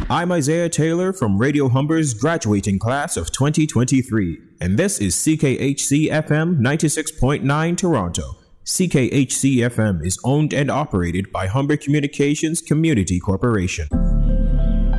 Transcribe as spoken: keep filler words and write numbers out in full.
I'm Isaiah Taylor from Radio Humber's graduating class of twenty twenty-three, and this is C K H C F M ninety-six point nine Toronto. C K H C F M is owned and operated by Humber Communications Community Corporation.